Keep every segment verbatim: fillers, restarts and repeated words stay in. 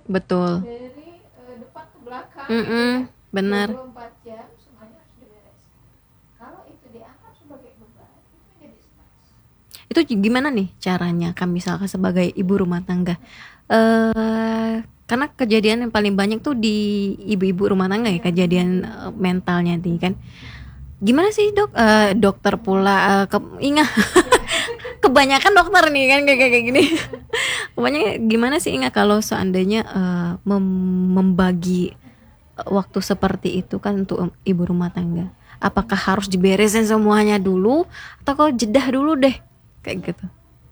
betul. dari uh, depan ke belakang gitu ya, Mm-mm, benar. dua puluh empat jam semuanya harus dibereskan. Kalau itu dianggap sebagai beban, itu menjadi stres. Itu gimana nih caranya kami misalkan sebagai ibu rumah tangga? Eh karena kejadian yang paling banyak tuh di ibu-ibu rumah tangga ya, kejadian eh, mentalnya nih kan. Gimana sih dok? Eh, dokter pula eh, ke, ingat kebanyakan dokter nih kan kayak kayak gini. Pokoknya gimana sih ingat kalau seandainya eh, mem- membagi eh, waktu seperti itu kan untuk ibu rumah tangga. Apakah harus diberesin semuanya dulu atau kalau jedah dulu deh kayak gitu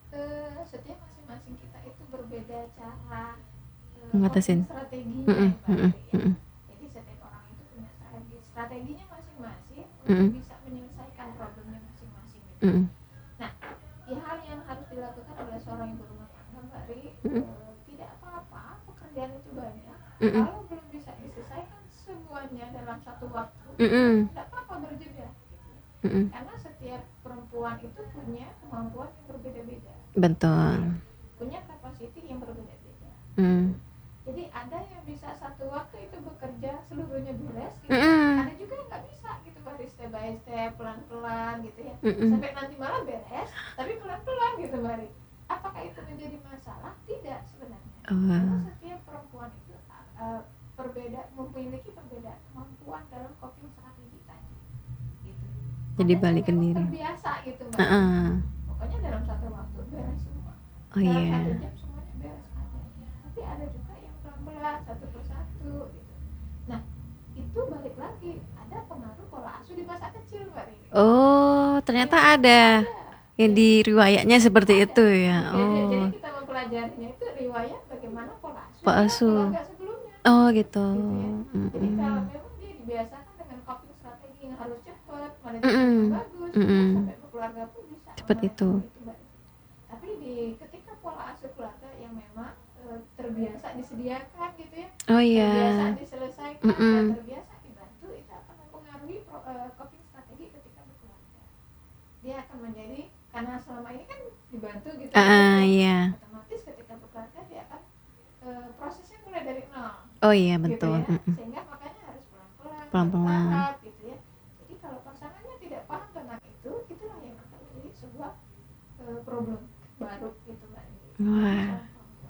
Uh, setiap masing-masing kita itu berbeda cara uh, coping ngatasin. strateginya Mm-mm, ya Mbak mm-mm, Riri ya. mm-mm, Jadi setiap orang itu punya strategi strateginya masing-masing untuk mm-mm, bisa menyelesaikan problemnya masing-masing gitu. mm-mm, Nah, ya hal yang harus dilakukan oleh seorang ibu rumah tangga Mbak Riri, mm-mm, uh, tidak apa-apa pekerjaan itu banyak, mm-mm, kalau belum bisa diselesaikan semuanya dalam satu waktu, mm-mm, tidak apa-apa berjeda gitu ya. mm-mm. Karena setiap perempuan itu punya kemampuan yang berbeda-beda gitu ya, Betul. punya kapasiti yang berbeda-beda gitu. Mm. Jadi ada yang bisa satu waktu itu bekerja seluruhnya beres gitu ya, Mm-mm, ada juga yang nggak bisa gitu Mbak, step by step, pelan-pelan gitu ya, mm-mm. sampai nanti malah beres tapi pelan-pelan gitu Mbak. Apakah itu menjadi masalah? Tidak sebenarnya, karena Oh, setiap perempuan itu uh, berbeda, memiliki perbedaan kemampuan dalam coping strategi tadi gitu. jadi Ada yang balikin memang diri. terbiasa gitu Mbak, Uh-uh. pokoknya dalam satu waktu beres semua, Oh dalam iya. satu jam semuanya beres ada. Tapi ada juga yang pelan-pelan satu persatu gitu. Nah, itu balik lagi ada pengaruh pola asuh di masa kecil Mbak Riri. Oh, Ya, ternyata ada ada. yang Ya, di riwayatnya seperti ada. itu ya. Jadi, jadi Oh, kita mempelajarinya itu riwayat bagaimana pola Pak asuhnya Asuh. keluarga sebelumnya Oh gitu. gitu ya. Jadi kalau Mm-mm. memang dia dibiasakan dengan coping strategi yang harus cepat, manajemen yang Mm-mm. bagus, ya Mm-mm. sampai keluarga pun bisa Cepet itu. memanajemen itu Mbak. Tapi di ketika pola asuh keluarga yang memang e, terbiasa disediakan gitu ya, Oh terbiasa iya. diselesaikan dan Mm-mm. terbiasa dibantu, itu akan mempengaruhi pro, e, coping strategi ketika berkeluarga. Dia akan menjadi, karena selama ini kan dibantu gitu Ah ya, ah, iya. otomatis ketika berkeluarga dia akan e, prosesnya mulai dari nol Oh iya gitu betul. ya, Mm-mm. sehingga makanya harus pelan-pelan, Pelan-pelan. bertahap gitu ya. Jadi kalau pasangannya tidak paham tentang itu, itulah yang akan menjadi sebuah e, problem baru gitu Mbak, Wah.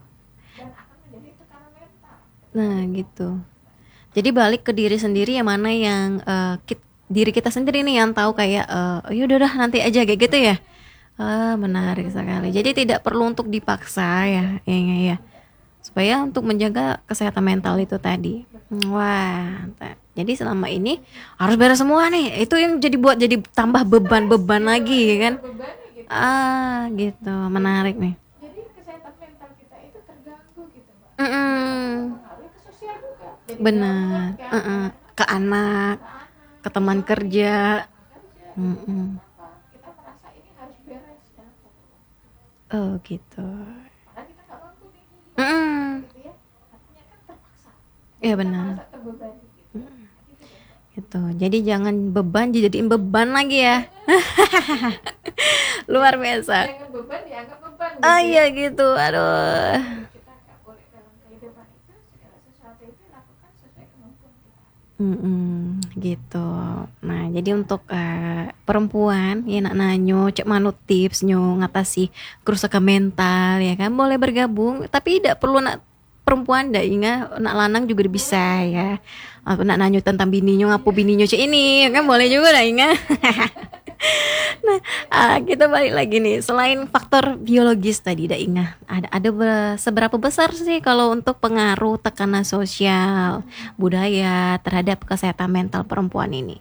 dan akan menjadi tekanan mental ketika Nah berkeluarga gitu. gitu Mbak. Jadi balik ke diri sendiri yang mana yang eh, kit- diri kita sendiri nih yang tahu kayak eh oh, yaudah dah nanti aja kayak gitu ya. Ah, menarik sekali. Jadi tidak perlu untuk dipaksa ya, ya, ya, ya. Supaya untuk menjaga kesehatan mental itu tadi. Wah, ta- jadi selama ini harus beres semua nih. Itu yang jadi buat jadi tambah beban-beban Gitu Mbak, lagi jadi kan. terbebani gitu. Ah, gitu. Menarik nih. Jadi kesehatan mental kita itu terganggu gitu Mbak, dan akan Mm-mm. mempengaruhi ke sosial juga. Jadi gangguan Benar. kan ke Uh-uh. Ke anak-anak, anak, ke anak, ke ke teman suami, kerja. ke teman kerja gitu ya. Mm-mm. Kenapa? Kita merasa ini harus beres dalam satu waktu. Oh, gitu. Padahal kita nggak mampu nih, Mm-mm. gitu ya. Artinya kan terpaksa. Jadi Iya kita benar. merasa terbebani gitu. Nah, gitu deh Mbak. Gitu. Jadi jangan beban dijadiin beban lagi ya. Jangan, Luar biasa. jangan beban dianggap beban Ah gitu ya. iya gitu. Aduh. Jadi kita nggak boleh dalam kehidupan itu segala sesuatu itu lakukan sesuai kemampuan kita. Mm-mm, gitu. Nah, jadi untuk eh, perempuan ya nak nanyo, cek manut tips nyo ngatasi kerusakan mental ya kan boleh bergabung, tapi tidak perlu nak perempuan dah ingat nak lanang juga bisa ya. Apa nak nanyo tentang bininya ngapu bininya cek ini ya kan boleh juga dah ingat. Nah, ah, kita balik lagi nih. Selain faktor biologis tadi, dah ingat ada ada be- seberapa besar sih kalau untuk pengaruh tekanan sosial, budaya terhadap kesehatan mental perempuan ini?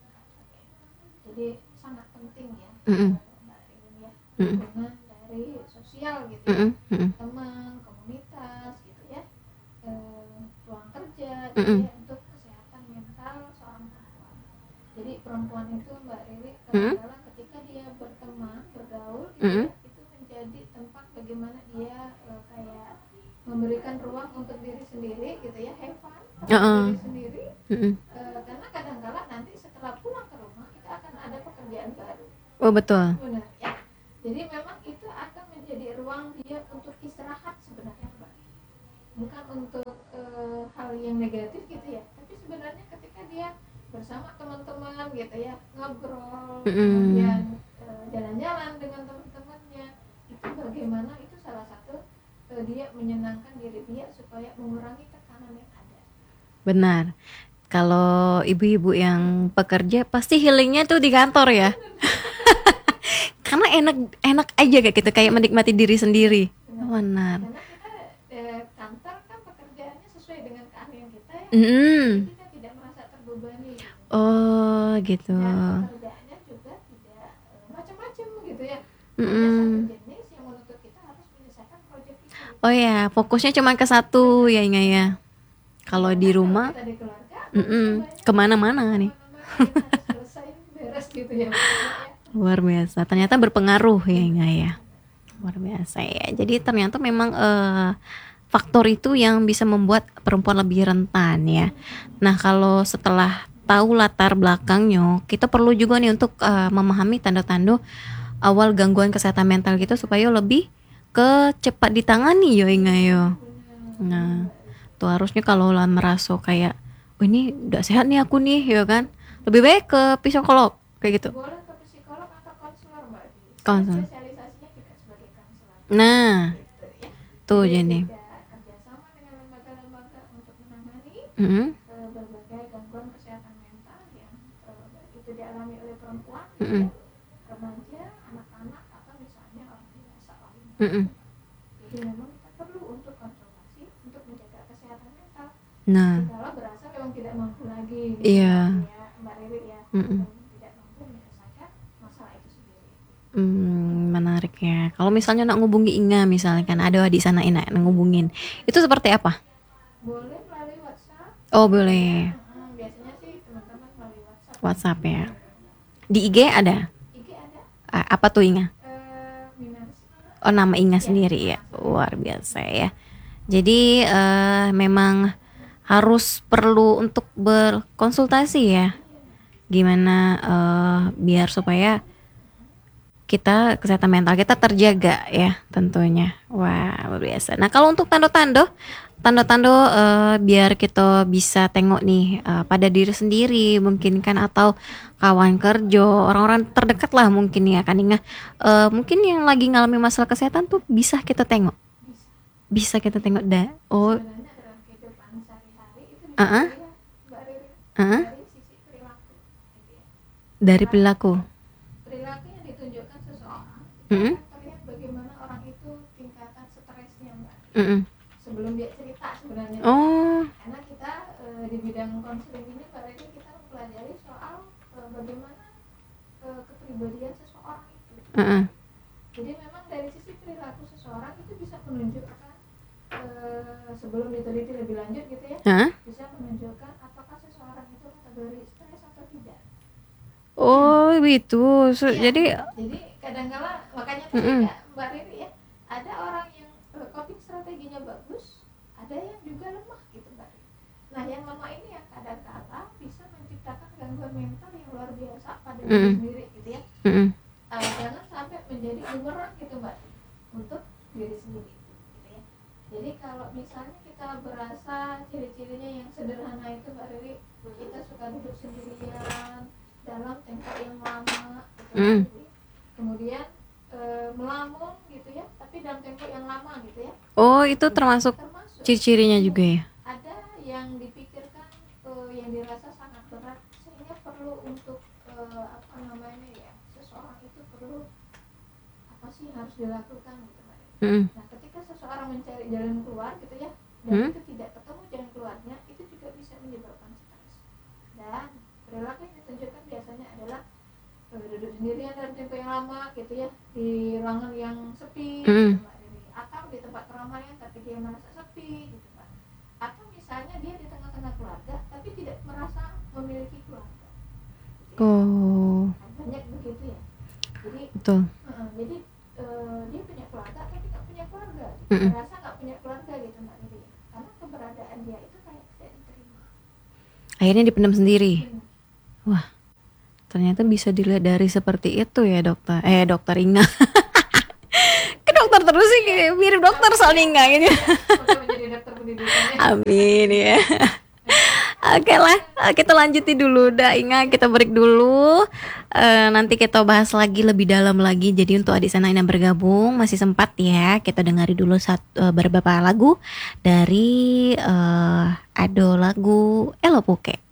Jadi sangat penting ya, Mm-mm, Mbak Rin ya, mm-mm, dukungan dari sosial gitu ya, mm-mm, mm-mm, teman, komunitas gitu ya, eh, ruang kerja gitu mm-mm, ya, untuk kesehatan mental seorang perempuan. Jadi perempuan itu Mbak Riri mm-mm, kadang-kadang ketika dia berteman, bergaul gitu mm-mm. ya, itu menjadi tempat bagaimana dia eh, kayak memberikan ruang untuk diri sendiri gitu ya, have fun untuk Uh-uh, diri sendiri. mm-mm. Eh, karena kadang-kadang nanti setelah pulang ke rumah kita akan ada pekerjaan baru, Oh betul. benar ya. Jadi memang itu akan menjadi ruang dia untuk istirahat sebenarnya Mbak, bukan untuk hal yang negatif gitu ya, tapi sebenarnya ketika dia bersama teman-teman gitu ya, ngobrol, Mm-mm. kemudian eh, jalan-jalan dengan teman-temannya, itu bagaimana itu salah satu eh, dia menyenangkan diri dia supaya mengurangi tekanan yang ada. Benar. Kalau ibu-ibu yang pekerja pasti healingnya tuh di kantor ya. Karena enak enak aja kayak gitu, kayak menikmati diri sendiri. Benar. Karena kita eh, kantor kan pekerjaannya sesuai dengan keahlian kita ya, Mm-mm. jadi kita tidak merasa terbebani gitu. Oh gitu. Dan pekerjaannya juga tidak eh, macam-macam gitu ya. Hanya Mm-mm. satu jenis yang menuntut kita harus menyelesaikan proyek itu. Oh ya, fokusnya cuma ke satu ya Inga ya. Kalau di Karena rumah, kalau kita di keluarga, mm-mm, banyak kemana-mana nih. kemana-mana yang harus selesai beres gitu ya. Luar biasa. Ternyata berpengaruh ya Inga ya. Luar biasa ya. Jadi ternyata memang eh, faktor itu yang bisa membuat perempuan lebih rentan ya. Nah kalau setelah tahu latar belakangnya, kita perlu juga nih untuk eh, memahami tanda-tanda awal gangguan kesehatan mental gitu supaya lebih ke cepat ditangani yo Inga yo. Nah, tuh harusnya kalau lah merasa kayak, oh ini udah sehat nih aku nih, ya kan? Lebih baik ke psikolog kayak gitu. Boleh ke psikolog atau konselor Mbak Di. Konselor. Spesialisasinya juga sebagai konselor. Nah, Gitu ya. tuh Jadi jadi. kita kerjasama dengan lembaga-lembaga untuk menangani Mm-mm, eh, berbagai gangguan kesehatan mental yang eh, itu dialami oleh perempuan, mm-mm, remaja, anak-anak, atau misalnya orang dewasa lainnya. mm-mm. Jadi memang kita perlu untuk konsultasi untuk menjaga kesehatan mental. Nah, Kalau berasa memang tidak mampu lagi, Iya. ya, Mbak Riri ya, Mm-mm. memang tidak mampu menyelesaikan masalah itu sendiri. hmm, menarik ya. Kalau misalnya nak ngubungi Inga, misalkan ada di sana Ina ngubungin, itu seperti apa? Boleh melalui WhatsApp. Oh boleh, Hmm, biasanya sih teman-teman melalui WhatsApp. WhatsApp ya. Di I G ada? I G ada Ah, apa tuh Inga? eh, Minarsi. Oh nama Inga sendiri ya. Luar biasa ya. Jadi eh, memang harus perlu untuk berkonsultasi ya. Gimana eh, biar supaya kita kesehatan mental kita terjaga ya tentunya. Wah luar biasa. Nah kalau untuk tanda-tanda, tanda-tanda eh, biar kita bisa tengok nih eh, pada diri sendiri mungkin kan, atau kawan kerja, orang-orang terdekat lah mungkin ya kan Inga. Eh, mungkin yang lagi ngalami masalah kesehatan tuh bisa kita tengok, bisa kita tengok dah. Oh, Sebenarnya dalam kehidupan sehari-hari itu bisa Uh-uh. dilihat Mbak Riri uh-uh, dari sisi perilaku gitu ya. dari perilaku. Perilaku yang ditunjukkan seseorang Mm-mm. akan terlihat bagaimana orang itu tingkatan stresnya Mbak, Mm-mm. sebelum dia cerita sebenarnya. Oh, Karena kita eh, di bidang konseling ini Mbak Riri kita mempelajari soal eh, bagaimana eh, kepribadian seseorang itu. uh-uh. Jadi memang dari sisi perilaku seseorang itu bisa menunjukkan eh, sebelum diteliti lebih lanjut gitu ya, Hah? bisa menunjukkan apakah seseorang itu kategori stres atau tidak. Oh gitu. So, Iya. Jadi Jadi kadang-kala makanya tadi Mm-mm. Kak, Mbak Riri ya, ada orang yang eh, coping strateginya bagus, ada yang juga lemah gitu Mbak Riri. Nah yang lemah ini yang kadang-kala bisa menciptakan gangguan mental yang luar biasa pada diri Mm-mm. sendiri gitu ya. mm-mm. Eh, jangan sampai menjadi bumerang gitu Mbak untuk diri sendiri gitu ya. Jadi kalau misalnya kita berasa ciri-cirinya yang sederhana itu Mbak Riri, kita suka duduk sendirian dalam tempo yang lama gitu, Mm. Mbak Riri. Kemudian eh, melamun gitu ya, tapi dalam tempo yang lama gitu ya. Oh itu termasuk Termasuk ciri-cirinya juga ya. ada yang dipikirkan eh, yang dirasa sangat berat sehingga perlu untuk eh, apa namanya ya, seseorang itu perlu apa sih yang harus dilakukan gitu Mbak. Mm-mm. Nah ketika seseorang mencari jalan keluar gitu ya, dan Hmm? itu tidak ketemu jalan keluarnya, itu juga bisa menyebabkan stres. Dan perilaku yang ditunjukkan biasanya adalah eh, duduk sendirian dalam tempo yang lama gitu ya, di ruangan yang sepi Mm. gitu, Mbak Riri. Atau di tempat keramaian tapi dia merasa sepi gitu Mbak. Atau misalnya dia di tengah-tengah keluarga tapi tidak merasa memiliki keluarga gitu ya. Oh Kan banyak begitu ya. Jadi betul. Heeh, jadi eh, dia punya keluarga tapi nggak punya keluarga, gitu. Mm-mm. Merasa nggak punya keluarga gitu Mbak Riri, karena keberadaan dia itu kayak tidak diterima. Akhirnya dipendam sendiri. Benar. Wah ternyata bisa dilihat dari seperti itu ya dokter. Eh dokter Inga. Ke dokter terus sih kayak mirip dokter soalnya Inga ini. Semoga menjadi dokter pendidikannya. Amin ya. Oke lah, kita lanjutin dulu. Dah ingat kita break dulu. Eh, nanti kita bahas lagi lebih dalam lagi. Jadi untuk adik sana yang bergabung masih sempat ya. Kita dengari dulu satu beberapa lagu dari uh, Ado lagu Elo Puke.